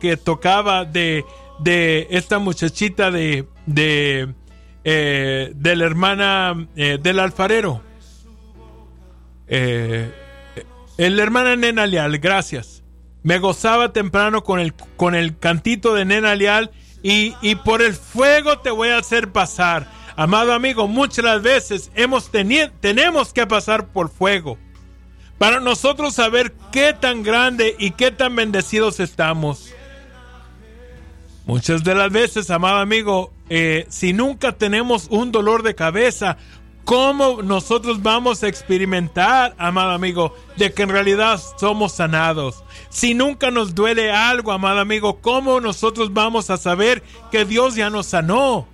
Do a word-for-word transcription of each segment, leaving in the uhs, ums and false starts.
que tocaba de, de esta muchachita de, de, eh, de la hermana eh, del alfarero. Eh, la hermana Nena Leal, gracias. Me gozaba temprano con el, con el cantito de Nena Leal y, y por el fuego te voy a hacer pasar. Amado amigo, muchas las veces hemos teni- tenemos que pasar por fuego para nosotros saber qué tan grande y qué tan bendecidos estamos. Muchas de las veces, amado amigo, eh, si nunca tenemos un dolor de cabeza, ¿cómo nosotros vamos a experimentar, amado amigo, de que en realidad somos sanados? Si nunca nos duele algo, amado amigo, ¿cómo nosotros vamos a saber que Dios ya nos sanó?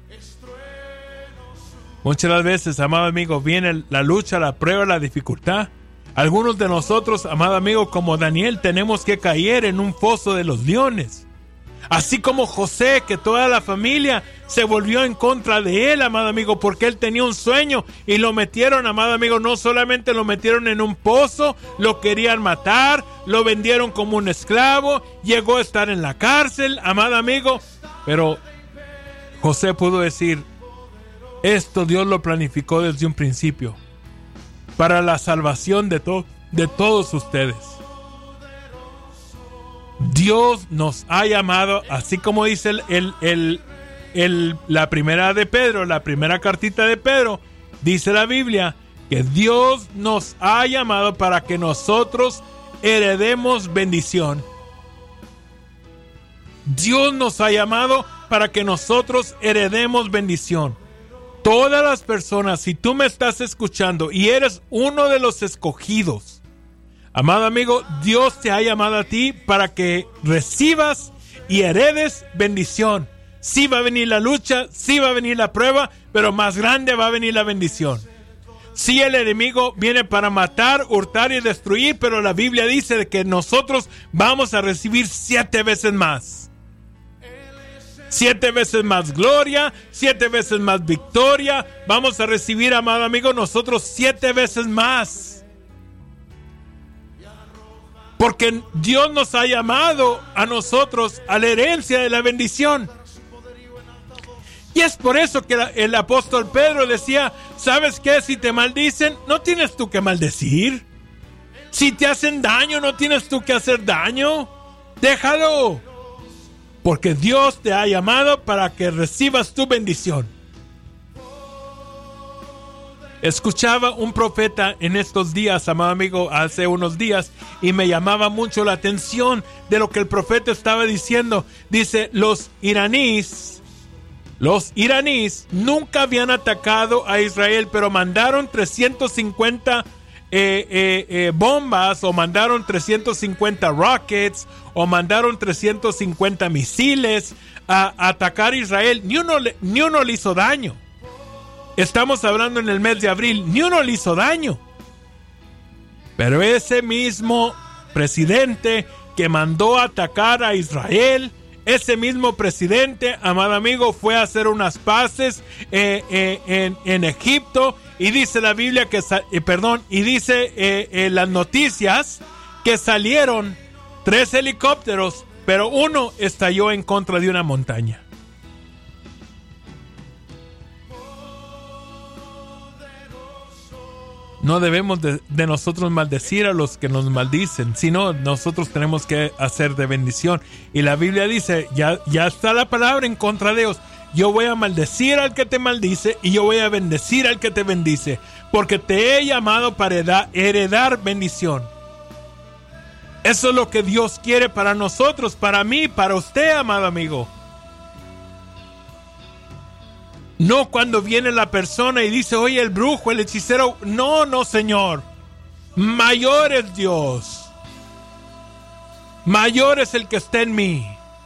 Muchas las veces, amado amigo, viene la lucha, la prueba, la dificultad. Algunos de nosotros, amado amigo, como Daniel, tenemos que caer en un foso de los leones. Así como José, que toda la familia se volvió en contra de él, amado amigo, porque él tenía un sueño y lo metieron, amado amigo, no solamente lo metieron en un pozo, lo querían matar, lo vendieron como un esclavo, llegó a estar en la cárcel, amado amigo, pero José pudo decir, esto Dios lo planificó desde un principio, para la salvación de, to- de todos ustedes. Dios nos ha llamado, así como dice el, el, el, el, la primera de Pedro, la primera cartita de Pedro, dice la Biblia, que Dios nos ha llamado para que nosotros heredemos bendición. Dios nos ha llamado para que nosotros heredemos bendición. Todas las personas, si tú me estás escuchando y eres uno de los escogidos, amado amigo, Dios te ha llamado a ti para que recibas y heredes bendición. Sí va a venir la lucha, sí va a venir la prueba, pero más grande va a venir la bendición. Sí, el enemigo viene para matar, hurtar y destruir, pero la Biblia dice de que nosotros vamos a recibir siete veces más. Siete veces más gloria, siete veces más victoria. Vamos a recibir, amado amigo, nosotros siete veces más. Porque Dios nos ha llamado a nosotros a la herencia de la bendición. Y es por eso que el apóstol Pedro decía, ¿sabes qué? Si te maldicen, no tienes tú que maldecir. Si te hacen daño, no tienes tú que hacer daño. Déjalo. Porque Dios te ha llamado para que recibas tu bendición. Escuchaba un profeta en estos días, amado amigo, hace unos días, y me llamaba mucho la atención de lo que el profeta estaba diciendo. Dice, los iraníes, los iraníes nunca habían atacado a Israel, pero mandaron trescientos cincuenta eh, eh, eh, bombas, o mandaron trescientos cincuenta rockets, o mandaron trescientos cincuenta misiles a, a atacar a Israel. Ni uno, le, ni uno le hizo daño. Estamos hablando en el mes de abril, ni uno le hizo daño. Pero ese mismo presidente que mandó a atacar a Israel, ese mismo presidente, amado amigo, fue a hacer unas paces eh, eh, en, en Egipto, y dice la Biblia que, eh, perdón, y dice eh, eh, las noticias que salieron tres helicópteros, pero uno estalló en contra de una montaña. No debemos de, de nosotros maldecir a los que nos maldicen, sino nosotros tenemos que hacer de bendición. Y la Biblia dice, ya, ya está la palabra en contra de Dios. Yo voy a maldecir al que te maldice y yo voy a bendecir al que te bendice, porque te he llamado para heredar, heredar bendición. Eso es lo que Dios quiere para nosotros, para mí, para usted, amado amigo. No cuando viene la persona y dice, oye, el brujo, el hechicero. No, no, Señor. Mayor es Dios. Mayor es el que está en mí.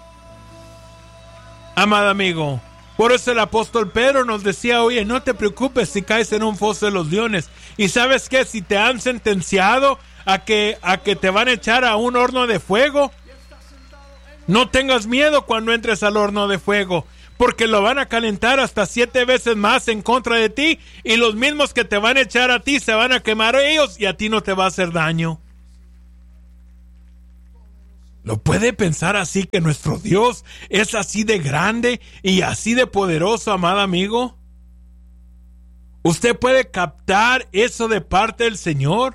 Amado amigo. Por eso el apóstol Pedro nos decía, oye, no te preocupes si caes en un foso de los leones. Y ¿sabes qué? Si te han sentenciado a que, a que te van a echar a un horno de fuego, no tengas miedo cuando entres al horno de fuego, porque lo van a calentar hasta siete veces más en contra de ti, y los mismos que te van a echar a ti se van a quemar ellos y a ti no te va a hacer daño. ¿Lo puede pensar así, que nuestro Dios es así de grande y así de poderoso, amado amigo? ¿Usted puede captar eso de parte del Señor?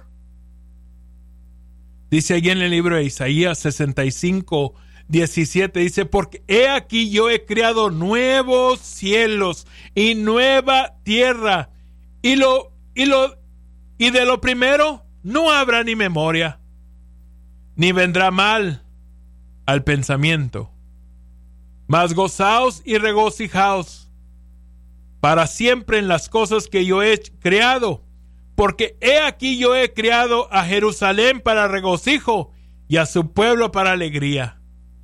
Dice allí en el libro de Isaías sesenta y cinco, diecisiete, dice, porque he aquí yo he creado nuevos cielos y nueva tierra, y lo, y lo, y de lo primero no habrá ni memoria, ni vendrá mal al pensamiento. Mas gozaos y regocijaos para siempre en las cosas que yo he creado, porque he aquí yo he creado a Jerusalén para regocijo y a su pueblo para alegría.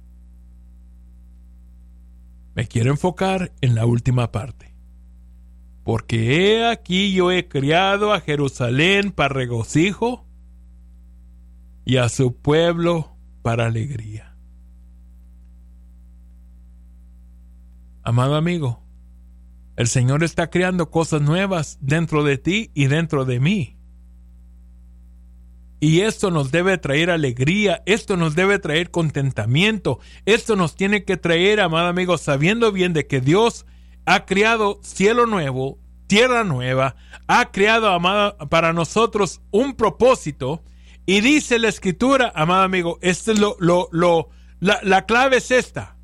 Me quiero enfocar en la última parte. Porque he aquí yo he creado a Jerusalén para regocijo y a su pueblo para alegría. Amado amigo, el Señor está creando cosas nuevas dentro de ti y dentro de mí. Y esto nos debe traer alegría, esto nos debe traer contentamiento, esto nos tiene que traer, amado amigo, sabiendo bien de que Dios ha creado cielo nuevo, tierra nueva, ha creado, amado, para nosotros un propósito. Y dice la Escritura, amado amigo, este es lo, lo, lo, la, la clave es esta.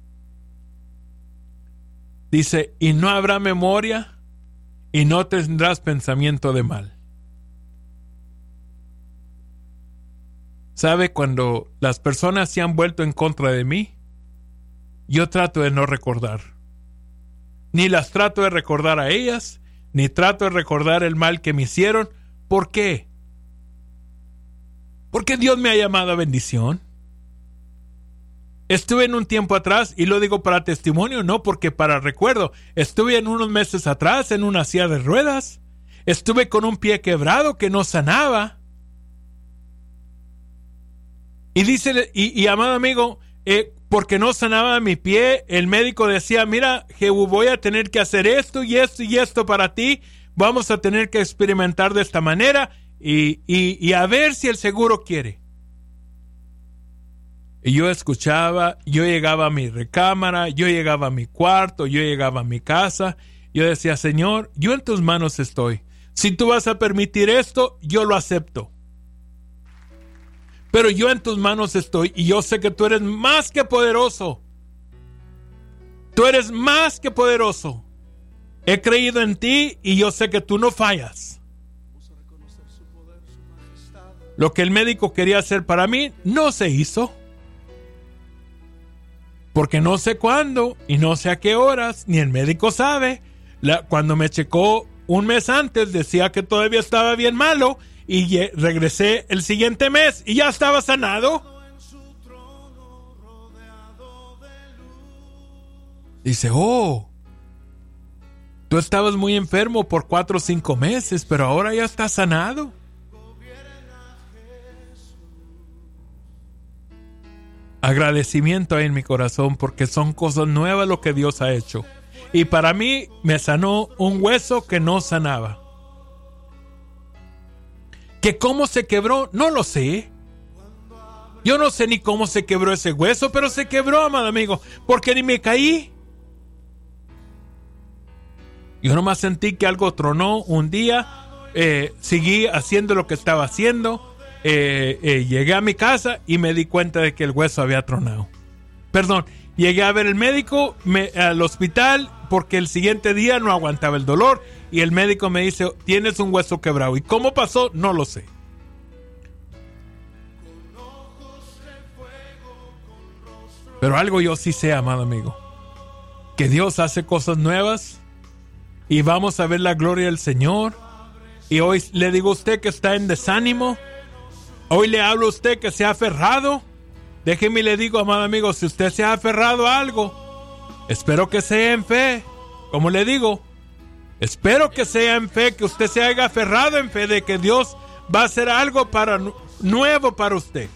Dice, y no habrá memoria y no tendrás pensamiento de mal. ¿Sabe? Cuando las personas se han vuelto en contra de mí, yo trato de no recordar. Ni las trato de recordar a ellas, ni trato de recordar el mal que me hicieron. ¿Por qué? Porque Dios me ha llamado a bendición. Estuve en un tiempo atrás, y lo digo para testimonio, no porque para recuerdo. Estuve en unos meses atrás en una silla de ruedas. Estuve con un pie quebrado que no sanaba. Y dice, y, y amado amigo, eh, porque no sanaba mi pie, el médico decía, mira, Jehú, voy a tener que hacer esto y esto y esto para ti. Vamos a tener que experimentar de esta manera y, y, y a ver si el seguro quiere. Y yo escuchaba, yo llegaba a mi recámara, yo llegaba a mi cuarto, yo llegaba a mi casa. Yo decía, Señor, yo en tus manos estoy. Si tú vas a permitir esto, yo lo acepto. Pero yo en tus manos estoy y yo sé que tú eres más que poderoso. Tú eres más que poderoso. He creído en ti y yo sé que tú no fallas. Lo que el médico quería hacer para mí no se hizo. Porque no sé cuándo y no sé a qué horas, ni el médico sabe. La, cuando me checó un mes antes decía que todavía estaba bien malo y ye, regresé el siguiente mes y ya estaba sanado. Dice, oh, tú estabas muy enfermo por cuatro o cinco meses, pero ahora ya estás sanado. Agradecimiento hay en mi corazón porque son cosas nuevas lo que Dios ha hecho. Y para mí me sanó un hueso que no sanaba. ¿Que cómo se quebró? No lo sé. Yo no sé ni cómo se quebró ese hueso, pero se quebró, amado amigo, porque ni me caí. Yo nomás sentí que algo tronó un día, eh, seguí haciendo lo que estaba haciendo. Eh, eh, llegué a mi casa y me di cuenta de que el hueso había tronado. Perdón, llegué a ver al médico me, al hospital porque el siguiente día no aguantaba el dolor y el médico me dice, tienes un hueso quebrado. ¿Y cómo pasó? No lo sé. Pero algo yo sí sé, amado amigo, que Dios hace cosas nuevas y vamos a ver la gloria del Señor. Y hoy le digo a usted que está en desánimo. Hoy le hablo a usted que se ha aferrado. Déjeme y le digo, amado amigo, si usted se ha aferrado a algo, espero que sea en fe. Como le digo, espero que sea en fe, que usted se haya aferrado en fe de que Dios va a hacer algo para, nuevo para usted.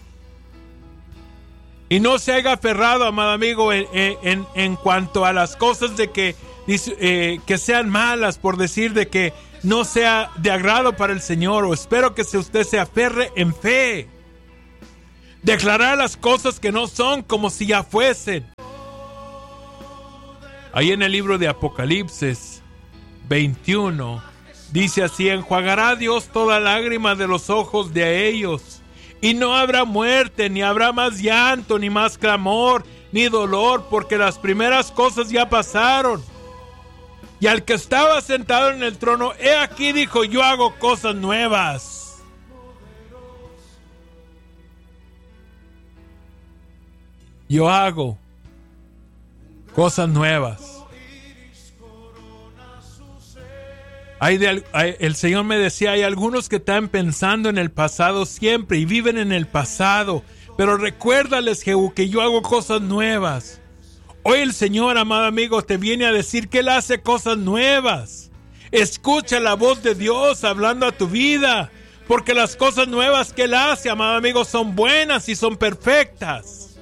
Y no se haya aferrado, amado amigo, en, en, en cuanto a las cosas de que, eh, que sean malas, por decir de que no sea de agrado para el Señor. O espero que si usted se aferre en fe. Declarar las cosas que no son como si ya fuesen. Ahí en el libro de Apocalipsis veintiuno dice así: enjuagará Dios toda lágrima de los ojos de ellos, y no habrá muerte, ni habrá más llanto, ni más clamor, ni dolor, porque las primeras cosas ya pasaron. Y al que estaba sentado en el trono, he aquí, dijo, yo hago cosas nuevas. Yo hago cosas nuevas. Hay de, hay, el Señor me decía, hay algunos que están pensando en el pasado siempre y viven en el pasado. Pero recuérdales, Jehú, que yo hago cosas nuevas. Hoy el Señor, amado amigo, te viene a decir que Él hace cosas nuevas. Escucha la voz de Dios hablando a tu vida, porque las cosas nuevas que Él hace, amado amigo, son buenas y son perfectas.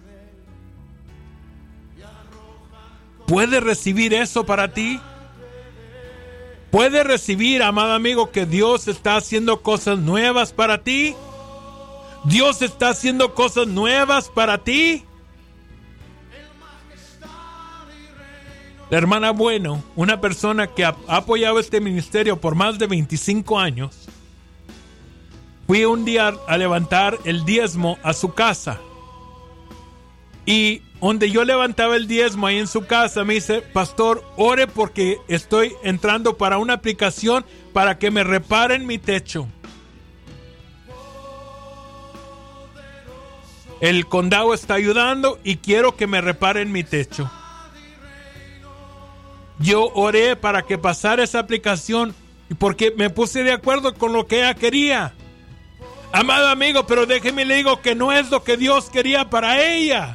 ¿Puedes recibir eso para ti? ¿Puedes recibir, amado amigo, que Dios está haciendo cosas nuevas para ti? ¿Dios está haciendo cosas nuevas para ti? La hermana Bueno, una persona que ha apoyado este ministerio por más de veinticinco años, fui un día a levantar el diezmo a su casa. Y donde yo levantaba el diezmo ahí en su casa, me dice, pastor, ore porque estoy entrando para una aplicación para que me reparen mi techo. El condado está ayudando y quiero que me reparen mi techo. Yo oré para que pasara esa aplicación porque me puse de acuerdo con lo que ella quería. Amado amigo, pero déjeme le digo que no es lo que Dios quería para ella.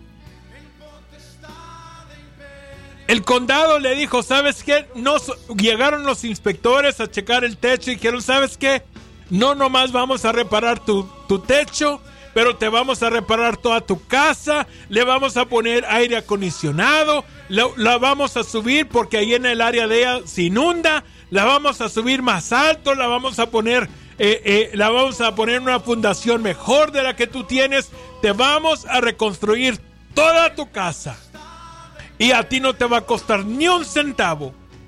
El condado le dijo, ¿sabes qué? No, llegaron los inspectores a checar el techo y dijeron, ¿sabes qué? No nomás vamos a reparar tu, tu techo, pero te vamos a reparar toda tu casa, le vamos a poner aire acondicionado, la, la vamos a subir porque ahí en el área de ella se inunda, la vamos a subir más alto, la vamos a poner, eh, eh, la vamos a poner en una fundación mejor de la que tú tienes, te vamos a reconstruir toda tu casa y a ti no te va a costar ni un centavo.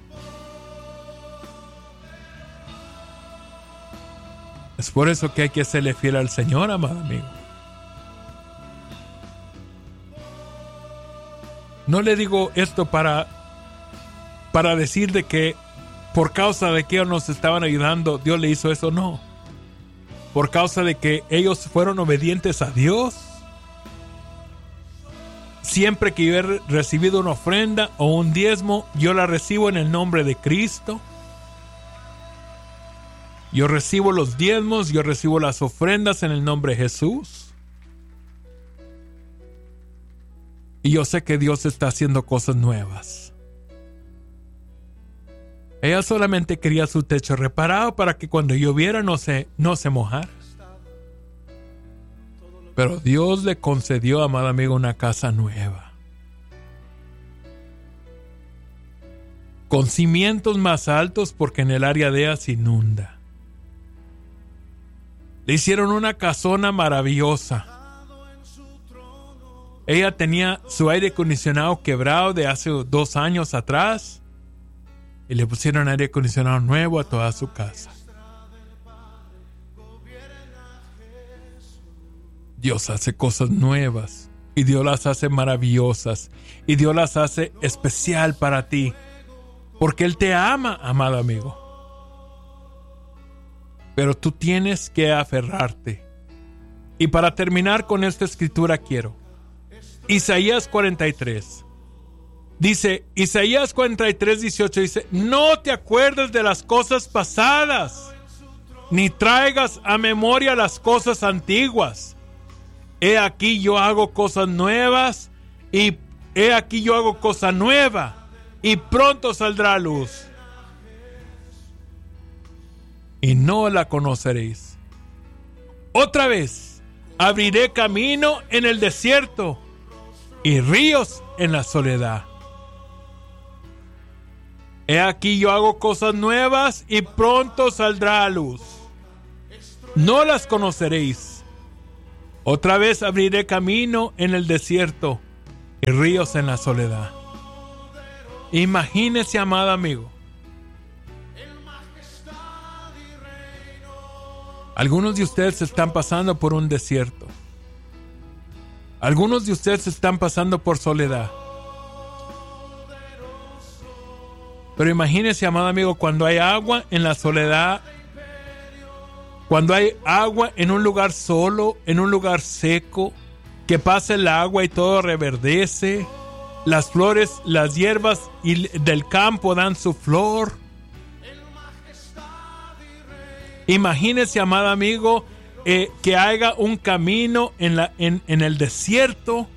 Es por eso que hay que serle fiel al Señor, amado amigo. No le digo esto para, para decir de que por causa de que ellos nos estaban ayudando, Dios le hizo eso, no. Por causa de que ellos fueron obedientes a Dios. Siempre que yo he recibido una ofrenda o un diezmo, yo la recibo en el nombre de Cristo. Yo recibo los diezmos, yo recibo las ofrendas en el nombre de Jesús. Y yo sé que Dios está haciendo cosas nuevas. Ella solamente quería su techo reparado para que cuando lloviera no se, no se mojara. Pero Dios le concedió, amado amigo, una casa nueva. Con cimientos más altos porque en el área de ella se inunda. Le hicieron una casona maravillosa. Ella tenía su aire acondicionado quebrado de hace dos años atrás y le pusieron aire acondicionado nuevo a toda su casa. Dios hace cosas nuevas y Dios las hace maravillosas y Dios las hace especial para ti porque Él te ama, amado amigo. Pero tú tienes que aferrarte. Y para terminar con esta escritura quiero Isaías cuarenta y tres. Dice, Isaías cuarenta y tres, dieciocho, dice, no te acuerdes de las cosas pasadas, ni traigas a memoria las cosas antiguas. He aquí yo hago cosas nuevas, y he aquí yo hago cosa nueva, y pronto saldrá a luz. Y no la conoceréis. Otra vez, abriré camino en el desierto, y ríos en la soledad. He aquí yo hago cosas nuevas y pronto saldrá a luz. No las conoceréis. Otra vez abriré camino en el desierto y ríos en la soledad. Imagínese, amado amigo. Algunos de ustedes están pasando por un desierto. Algunos de ustedes están pasando por soledad. Pero imagínese, amado amigo, cuando hay agua en la soledad, cuando hay agua en un lugar solo, en un lugar seco, que pasa el agua y todo reverdece, las flores, las hierbas y del campo dan su flor. Imagínese, amado amigo, eh, que haya un camino en, la, en, en el desierto.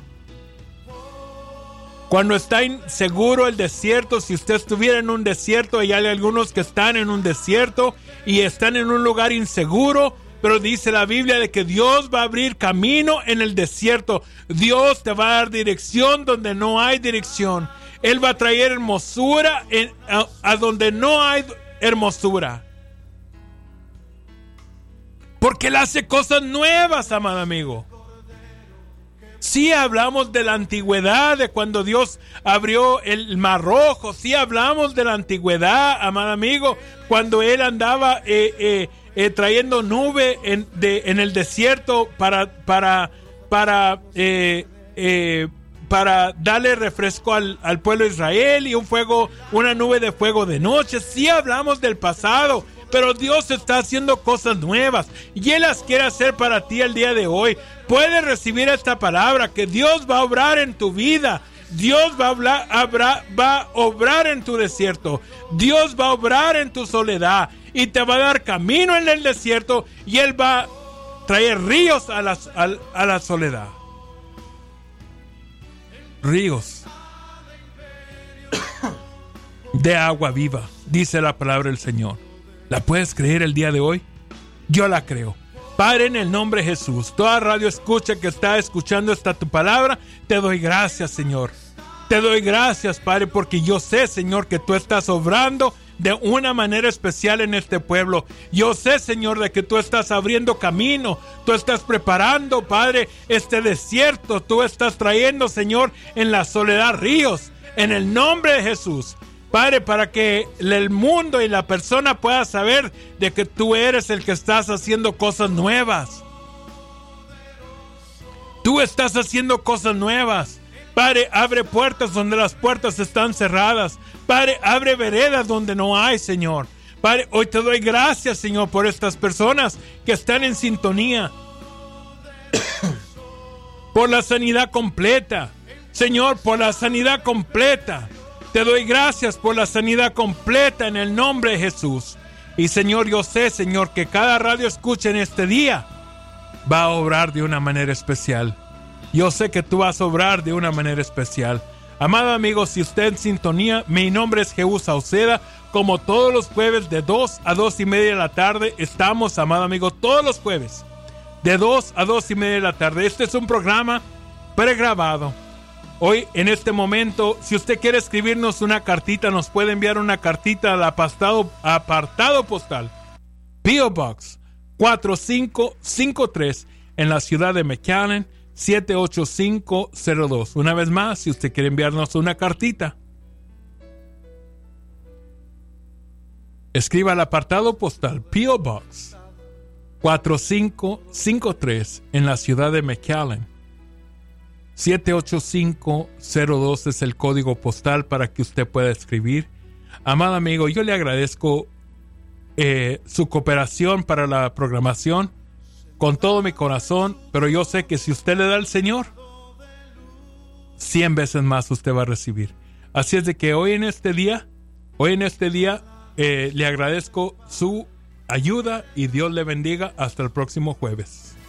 Cuando está inseguro el desierto, si usted estuviera en un desierto, y hay algunos que están en un desierto y están en un lugar inseguro, pero dice la Biblia de que Dios va a abrir camino en el desierto. Dios te va a dar dirección donde no hay dirección. Él va a traer hermosura en, a, a donde no hay hermosura. Porque Él hace cosas nuevas, amado amigo. Sí hablamos de la antigüedad, de cuando Dios abrió el Mar Rojo. Sí hablamos de la antigüedad, amado amigo, cuando Él andaba eh, eh, eh, trayendo nube en, de, en el desierto para, para, para, eh, eh, para darle refresco al, al pueblo de Israel, y un fuego, una nube de fuego de noche. Sí hablamos del pasado, pero Dios está haciendo cosas nuevas y Él las quiere hacer para ti el día de hoy. Puedes recibir esta palabra, que Dios va a obrar en tu vida. Dios va a, hablar, habrá, va a obrar en tu desierto. Dios va a obrar en tu soledad y te va a dar camino en el desierto, y Él va a traer ríos a la, a, a la soledad. Ríos de agua viva, dice la palabra del Señor. ¿La puedes creer el día de hoy? Yo la creo. Padre, en el nombre de Jesús, toda radio escucha que está escuchando esta tu palabra, te doy gracias, Señor. Te doy gracias, Padre, porque yo sé, Señor, que tú estás obrando de una manera especial en este pueblo. Yo sé, Señor, de que tú estás abriendo camino, tú estás preparando, Padre, este desierto, tú estás trayendo, Señor, en la soledad ríos, en el nombre de Jesús. Padre, para que el mundo y la persona pueda saber de que tú eres el que estás haciendo cosas nuevas. Tú estás haciendo cosas nuevas. Padre, abre puertas donde las puertas están cerradas. Padre, abre veredas donde no hay, Señor. Padre, hoy te doy gracias, Señor, por estas personas que están en sintonía. Por la sanidad completa. Señor, por la sanidad completa. Te doy gracias por la sanidad completa en el nombre de Jesús. Y Señor, yo sé, Señor, que cada radio escucha en este día va a obrar de una manera especial. Yo sé que tú vas a obrar de una manera especial. Amado amigo, si usted en sintonía, mi nombre es Jehú Sauceda. Como todos los jueves de dos a dos y media de la tarde, estamos, amado amigo, todos los jueves de dos a dos y media de la tarde. Este es un programa pregrabado. Hoy, en este momento, si usted quiere escribirnos una cartita, nos puede enviar una cartita al apartado, apartado postal P O Box cuatro cinco cinco tres en la ciudad de McAllen, siete ocho cinco cero dos. Una vez más, si usted quiere enviarnos una cartita, escriba al apartado postal P O Box cuatro cinco cinco tres en la ciudad de McAllen. siete ocho cinco cero dos es el código postal para que usted pueda escribir. Amado amigo, yo le agradezco eh, su cooperación para la programación con todo mi corazón, pero yo sé que si usted le da al Señor, cien veces más usted va a recibir. Así es de que hoy en este día, hoy en este día, eh, le agradezco su ayuda y Dios le bendiga hasta el próximo jueves.